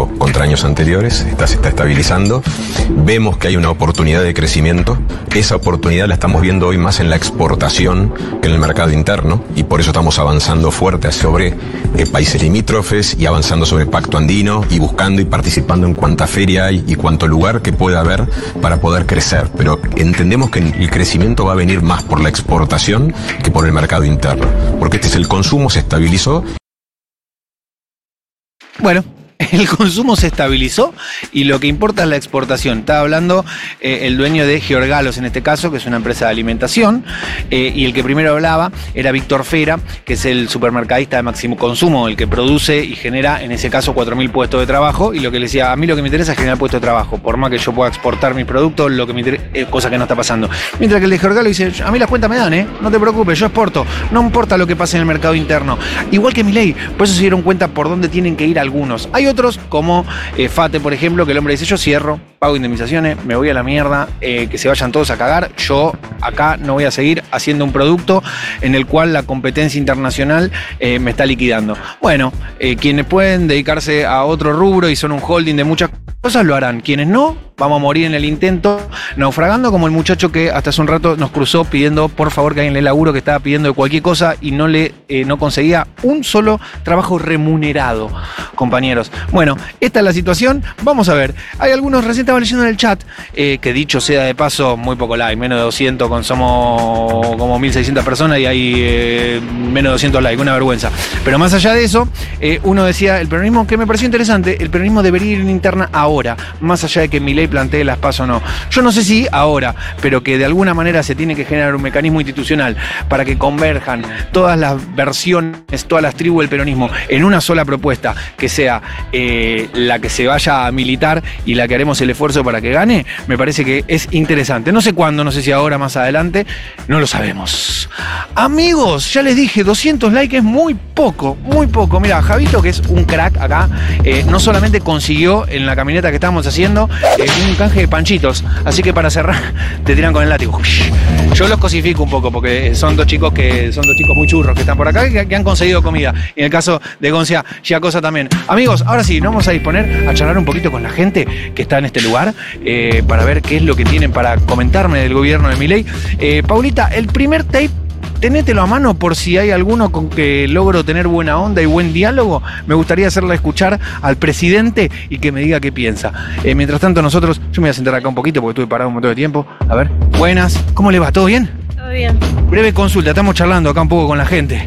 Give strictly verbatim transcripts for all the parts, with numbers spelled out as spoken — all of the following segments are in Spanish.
crecimiento contra años anteriores, está, se está estabilizando. Vemos que hay una oportunidad de crecimiento. Esa oportunidad la estamos viendo hoy más en la exportación que en el mercado interno, y por eso estamos avanzando fuerte sobre eh, países limítrofes y avanzando sobre el Pacto Andino y buscando y participando en cuanta feria hay y cuánto lugar que pueda haber para poder crecer. Pero entendemos que el crecimiento va a venir más por la exportación que por el mercado interno, porque este es el consumo, se estabilizó. Bueno, el consumo se estabilizó y lo que importa es la exportación. Estaba hablando eh, el dueño de Georgalos, en este caso, que es una empresa de alimentación, eh, y el que primero hablaba era Víctor Fera, que es el supermercadista de máximo consumo, el que produce y genera, en ese caso, cuatro mil puestos de trabajo, y lo que le decía, a mí lo que me interesa es generar puestos de trabajo, por más que yo pueda exportar mis productos, lo que me interesa, eh, cosa que no está pasando. Mientras que el de Georgalos dice, a mí las cuentas me dan, ¿eh? No te preocupes, yo exporto, no importa lo que pase en el mercado interno. Igual que Milei, por eso se dieron cuenta por dónde tienen que ir algunos. Hay otros, como eh, Fate, por ejemplo, que el hombre dice, yo cierro, pago indemnizaciones, me voy a la mierda, eh, que se vayan todos a cagar, yo acá no voy a seguir haciendo un producto en el cual la competencia internacional eh, me está liquidando. Bueno, eh, quienes pueden dedicarse a otro rubro y son un holding de muchas cosas lo harán, quienes no, vamos a morir en el intento, naufragando, como el muchacho que hasta hace un rato nos cruzó pidiendo por favor que alguien le laburo, que estaba pidiendo cualquier cosa y no le eh, no conseguía un solo trabajo remunerado, compañeros. Bueno, esta es la situación, vamos a ver. Hay algunos, recién estaba leyendo en el chat, eh, que dicho sea de paso, muy poco like, menos de doscientos, con, somos como mil seiscientas personas y hay eh, menos de doscientos likes, una vergüenza. Pero más allá de eso, eh, uno decía, el peronismo, que me pareció interesante, el peronismo debería ir en interna ahora, más allá de que Milei plantee las PASO o no. Yo no sé si ahora, pero que de alguna manera se tiene que generar un mecanismo institucional para que converjan todas las versiones, todas las tribus del peronismo en una sola propuesta, que sea eh, la que se vaya a militar y la que haremos el esfuerzo para que gane, me parece que es interesante. No sé cuándo, no sé si ahora, más adelante, no lo sabemos. Amigos, ya les dije, doscientos likes es muy poco, muy poco. Mira, Javito, que es un crack acá, eh, no solamente consiguió en la caminata que estábamos haciendo eh, un canje de panchitos, así que para cerrar te tiran con el látigo. Yo los cosifico un poco porque son dos chicos que son dos chicos muy churros que están por acá que, que han conseguido comida. Y en el caso de Goncia, Giacosa también. Amigos, ahora sí, nos vamos a disponer a charlar un poquito con la gente que está en este lugar eh, para ver qué es lo que tienen para comentarme del gobierno de Milei. Eh, Paulita, el primer tape, tenételo a mano por si hay alguno con que logro tener buena onda y buen diálogo. Me gustaría hacerla escuchar al presidente y que me diga qué piensa. Eh, mientras tanto nosotros, yo me voy a sentar acá un poquito porque estuve parado un montón de tiempo. A ver, buenas, ¿cómo le va? ¿Todo bien? Todo bien. Breve consulta, estamos charlando acá un poco con la gente.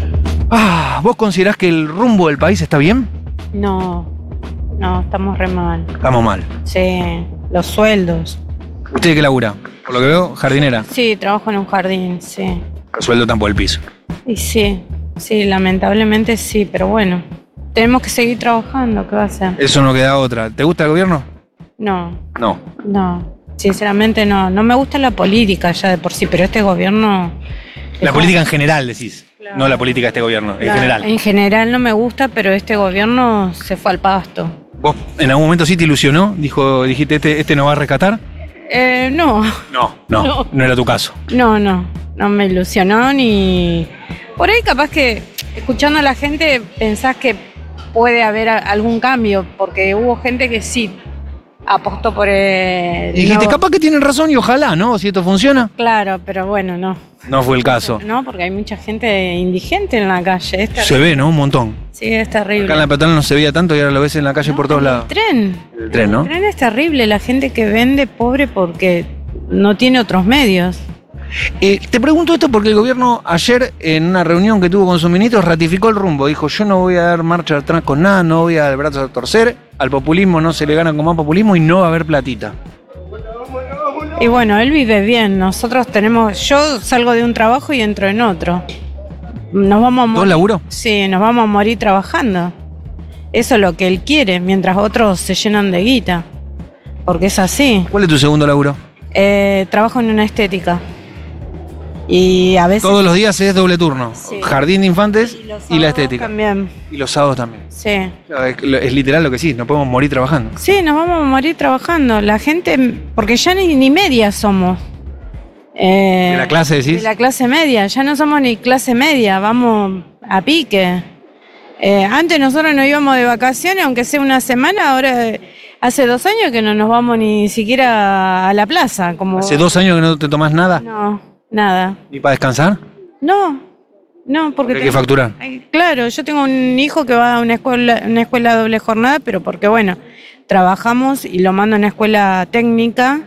Ah, ¿vos considerás que el rumbo del país está bien? No, no, estamos re mal. Estamos mal. Sí, los sueldos. ¿Usted qué labura? Por lo que veo, jardinera. Sí, trabajo en un jardín, sí. El sueldo tan por el piso. Y sí, sí, lamentablemente sí, pero bueno, tenemos que seguir trabajando, ¿qué va a hacer? Eso no queda otra. ¿Te gusta el gobierno? No. No. No, sinceramente no. No me gusta la política ya de por sí, pero este gobierno... La política en general, decís. Claro. No la política de este gobierno, en la, general. En general no me gusta, pero este gobierno se fue al pasto. ¿Vos en algún momento sí te ilusionó? Dijo, dijiste, este, este nos va a rescatar. Eh, no. No, no, no, no era tu caso. No, no, no me ilusionó ni... Por ahí capaz que, escuchando a la gente, pensás que puede haber algún cambio, porque hubo gente que sí apostó por el... Y dijiste, no, capaz que tienen razón y ojalá, ¿no? Si esto funciona. Claro, pero bueno, no. No fue el caso. No, porque hay mucha gente indigente en la calle. Es se ve, ¿no? Un montón. Sí, es terrible. Acá en la peatonal no se veía tanto y ahora lo ves en la calle no, por todos lados. El tren. El tren, ¿no? El tren es terrible. La gente que vende pobre porque no tiene otros medios. Eh, te pregunto esto porque el gobierno ayer en una reunión que tuvo con sus ministros ratificó el rumbo. Dijo, yo no voy a dar marcha atrás con nada, no voy a dar brazos a torcer. Al populismo no se le gana con más populismo y no va a haber platita. Y bueno, él vive bien. Nosotros tenemos... Yo salgo de un trabajo y entro en otro. Nos vamos a morir. ¿Dos laburo? Sí, nos vamos a morir trabajando. Eso es lo que él quiere, mientras otros se llenan de guita. Porque es así. ¿Cuál es tu segundo laburo? Eh, trabajo en una estética. Y a veces... Todos los días es doble turno. Sí. Jardín de infantes y, y la estética. También. Y los sábados también. Sí. Es, es literal lo que sí, nos podemos morir trabajando. Sí, nos vamos a morir trabajando. La gente, porque ya ni, ni media somos. Eh, ¿De la clase decís? De la clase media, ya no somos ni clase media, vamos a pique. Eh, antes nosotros nos íbamos de vacaciones, aunque sea una semana, ahora eh, hace dos años que no nos vamos ni siquiera a la plaza. Como... ¿Hace dos años que no te tomás nada? No, nada. ¿Ni para descansar? No, no, porque... Hay que facturar. Ay, claro, yo tengo un hijo que va a una escuela, una escuela doble jornada, pero porque bueno, trabajamos y lo mando a una escuela técnica.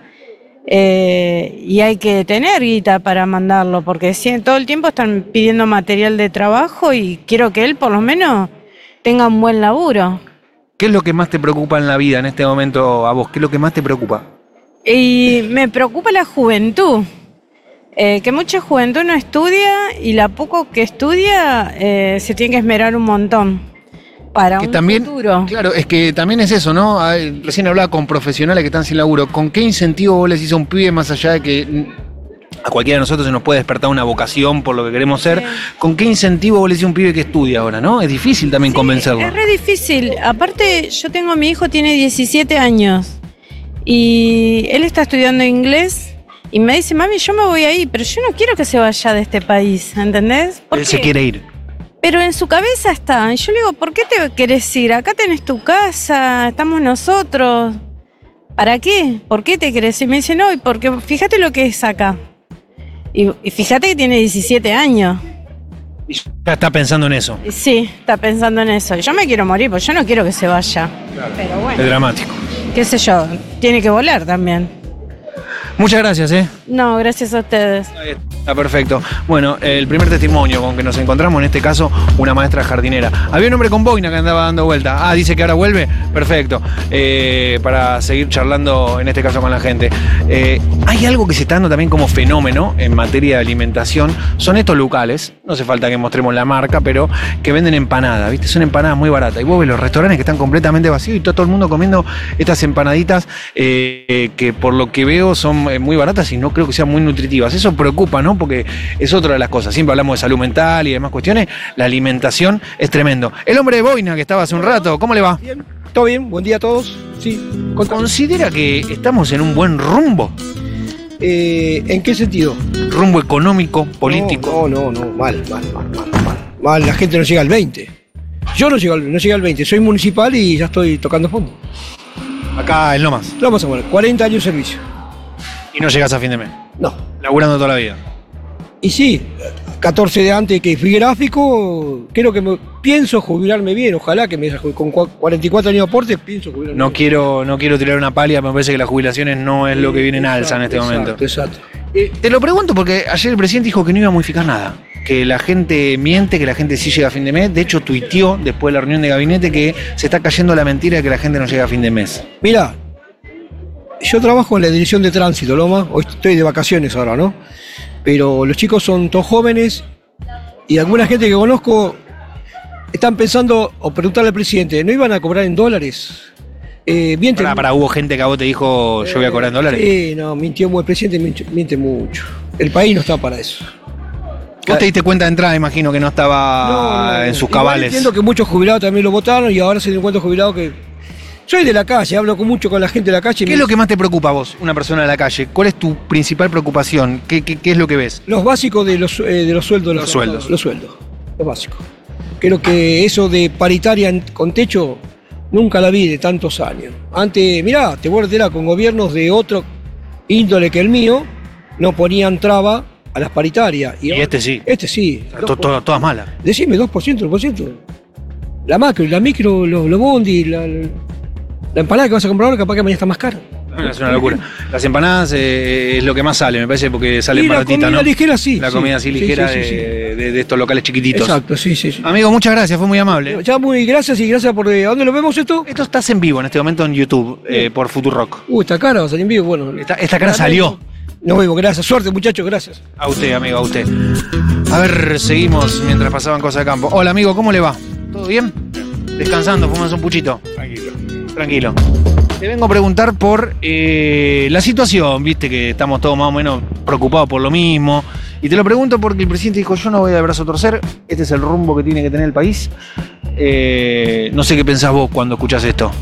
Eh, y hay que tener guita para mandarlo, porque si, todo el tiempo están pidiendo material de trabajo y quiero que él por lo menos tenga un buen laburo. ¿Qué es lo que más te preocupa en la vida en este momento a vos? ¿Qué es lo que más te preocupa? Y me preocupa la juventud, eh, que mucha juventud no estudia y la poco que estudia eh, se tiene que esmerar un montón. Para que un también, futuro. Claro, es que también es eso, ¿no? A ver, recién hablaba con profesionales que están sin laburo. ¿Con qué incentivo vos les decís a un pibe, más allá de que a cualquiera de nosotros se nos puede despertar una vocación por lo que queremos ser? Sí. ¿Con qué incentivo vos le decís a un pibe que estudia ahora, no? Es difícil también sí, convencerlo. Es re difícil. Aparte, yo tengo a mi hijo, tiene diecisiete años y él está estudiando inglés y me dice, mami, yo me voy ahí, pero yo no quiero que se vaya de este país, ¿entendés? Él se quiere ir. Pero en su cabeza está. Y yo le digo, ¿por qué te querés ir? Acá tenés tu casa, estamos nosotros. ¿Para qué? ¿Por qué te querés ir? Y me dice, no, porque fíjate lo que es acá. Y, y fíjate que tiene diecisiete años. Y ya está pensando en eso. Sí, está pensando en eso. Yo me quiero morir, porque yo no quiero que se vaya. Claro. Pero bueno. Es dramático. Qué sé yo, tiene que volar también. Muchas gracias, ¿eh? No, gracias a ustedes. Está perfecto. Bueno, el primer testimonio con que nos encontramos, en este caso, una maestra jardinera. Había un hombre con boina que andaba dando vuelta. Ah, dice que ahora vuelve. Perfecto. Eh, para seguir charlando, en este caso, con la gente. Eh, hay algo que se está dando también como fenómeno en materia de alimentación. Son estos locales, no hace falta que mostremos la marca, pero que venden empanadas, ¿viste? Son empanadas muy baratas. Y vos ves los restaurantes que están completamente vacíos y todo, todo el mundo comiendo estas empanaditas eh, que por lo que veo son muy baratas y no creo que sean muy nutritivas. Eso preocupa, ¿no? Porque es otra de las cosas. Siempre hablamos de salud mental y demás cuestiones. La alimentación es tremendo. El hombre de boina que estaba hace un rato, ¿cómo le va? Bien, todo bien, buen día a todos. Sí. ¿Considera que estamos en un buen rumbo? Eh, ¿En qué sentido? ¿Rumbo económico, político? No, no, no, no. Mal, mal, mal, mal, mal. Mal, la gente no llega al veinte. Yo no llego al, no llegué al veinte, soy municipal y ya estoy tocando fondo. Acá en Lomas. Lomas, bueno, cuarenta años de servicio. ¿Y no llegas a fin de mes? No. ¿Laburando toda la vida? Y sí, catorce de antes que fui gráfico, creo que me, pienso jubilarme bien, ojalá que me con cuarenta y cuatro años de aporte pienso jubilarme no bien. Quiero, no quiero tirar una palia, me parece que las jubilaciones no es lo que viene en alza en este exacto, momento. Exacto. Eh, te lo pregunto porque ayer el presidente dijo que no iba a modificar nada, que la gente miente, que la gente sí llega a fin de mes. De hecho, tuiteó después de la reunión de gabinete que se está cayendo la mentira de que la gente no llega a fin de mes. Mirá, yo trabajo en la dirección de tránsito, Loma, hoy estoy de vacaciones ahora, ¿no? Pero los chicos son todos jóvenes y alguna gente que conozco están pensando o preguntarle al presidente, ¿no iban a cobrar en dólares? Eh, miente, para, para, hubo gente que a vos te dijo yo voy a cobrar en dólares. Sí, eh, no, mintió, el presidente miente, miente mucho. El país no está para eso. Vos te diste cuenta de entrada, imagino que no estaba no, no, en sus cabales. Igual entiendo que muchos jubilados también lo votaron y ahora se dieron cuenta jubilados que... Soy de la calle, hablo con mucho con la gente de la calle. ¿Qué es lo que más te preocupa a vos, una persona de la calle? ¿Cuál es tu principal preocupación? ¿Qué, qué, qué es lo que ves? Los básicos de los, eh, de los sueldos. Los, los sueldos. Los sueldos, los básicos. Creo que eso de paritaria en, con techo nunca la vi de tantos años. Antes, mirá, te voy a decir, con gobiernos de otro índole que el mío, no ponían traba a las paritarias. Y, y ahora, este sí. Este sí. To, to, todas malas. Decime, dos por ciento, dos por ciento. La macro, la micro, los, los bondi, la... La empanada que vas a comprar ahora capaz que mañana está más cara. Es una locura. Las empanadas eh, es lo que más sale, me parece, porque salen baratitas, ¿no? La comida ligera, sí. La sí, comida así ligera sí, sí, sí, de, sí. De, de estos locales chiquititos. Exacto, sí, sí, sí. Amigo, muchas gracias, fue muy amable. Ya muy gracias y gracias por... ¿A dónde lo vemos esto? Esto estás en vivo en este momento en YouTube, eh, por Futurock. Uh, esta cara va a salir en vivo, bueno. Esta, esta cara salió. Nos vemos, gracias. Suerte, muchachos, gracias. A usted, amigo, a usted. A ver, seguimos mientras pasaban cosas de campo. Hola, amigo, ¿cómo le va? ¿Todo bien? Descansando, fumando un puchito. Tranquilo. Tranquilo. Te vengo a preguntar por eh, la situación, viste que estamos todos más o menos preocupados por lo mismo. Y te lo pregunto porque el presidente dijo, yo no voy de brazo a torcer, este es el rumbo que tiene que tener el país. Eh, no sé qué pensás vos cuando escuchás esto.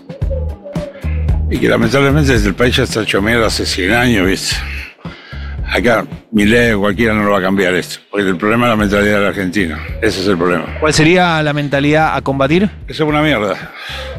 Y que lamentablemente desde el país ya está hecho mierda hace cien años, ¿viste? Acá, Milei o cualquiera no lo va a cambiar esto, porque el problema es la mentalidad del argentino. Ese es el problema. ¿Cuál sería la mentalidad a combatir? Eso es una mierda.